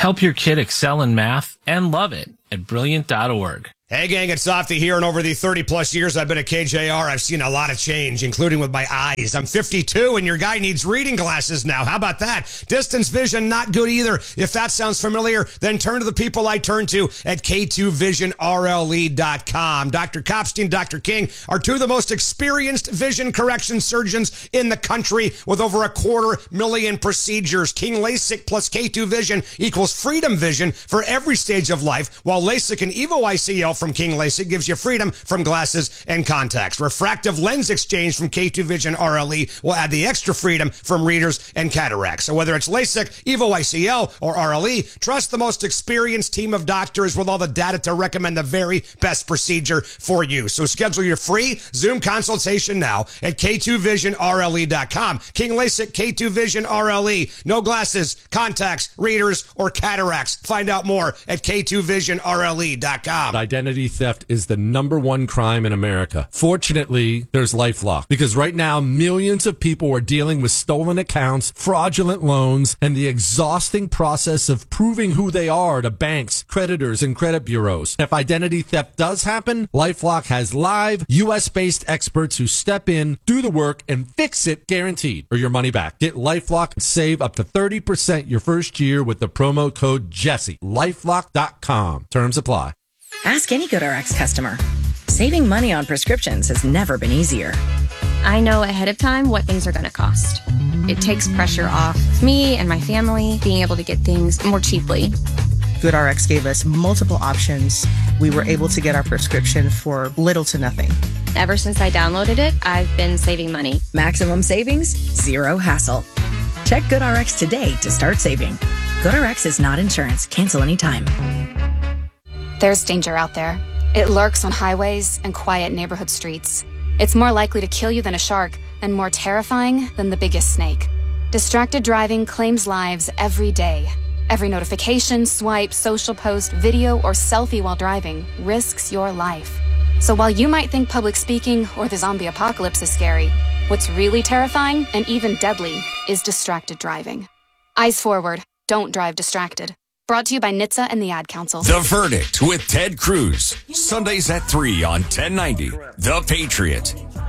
Help your kid excel in math and love it at Brilliant.org. Hey, gang, it's Softy here, and over the 30-plus years I've been at KJR, I've seen a lot of change, including with my eyes. I'm 52, and your guy needs reading glasses now. How about that? Distance vision, not good either. If that sounds familiar, then turn to the people I turn to at K2VisionRLE.com. Dr. Kopstein, Dr. King are two of the most experienced vision correction surgeons in the country with over 250,000 procedures. King LASIK plus K2 Vision equals freedom vision for every stage of life, while LASIK and EVO ICL from King LASIK gives you freedom from glasses and contacts. Refractive lens exchange from K2 Vision RLE will add the extra freedom from readers and cataracts. So whether it's LASIK, EVO ICL, or RLE, trust the most experienced team of doctors with all the data to recommend the very best procedure for you. So schedule your free Zoom consultation now at K2VisionRLE.com. King LASIK, K2 Vision RLE. No glasses, contacts, readers, or cataracts. Find out more at K2VisionRLE.com. Identity theft is the #1 crime in America. Fortunately, there's LifeLock, because right now millions of people are dealing with stolen accounts, fraudulent loans, and the exhausting process of proving who they are to banks, creditors, and credit bureaus. If identity theft does happen, LifeLock has live US-based experts who step in, do the work, and fix it, guaranteed, or your money back. Get LifeLock and save up to 30% your first year with the promo code Jesse. LifeLock.com. Terms apply. Ask any GoodRx customer. Saving money on prescriptions has never been easier. I know ahead of time what things are going to cost. It takes pressure off me and my family being able to get things more cheaply. GoodRx gave us multiple options. We were able to get our prescription for little to nothing. Ever since I downloaded it, I've been saving money. Maximum savings, zero hassle. Check GoodRx today to start saving. GoodRx is not insurance. Cancel anytime. There's danger out there. It lurks on highways and quiet neighborhood streets. It's more likely to kill you than a shark, and more terrifying than the biggest snake. Distracted driving claims lives every day. Every notification, swipe, social post, video, or selfie while driving risks your life. So while you might think public speaking or the zombie apocalypse is scary, what's really terrifying and even deadly is distracted driving. Eyes forward. Don't drive distracted. Brought to you by NHTSA and the Ad Council. The Verdict with Ted Cruz. Sundays at 3 on 1090. The Patriot.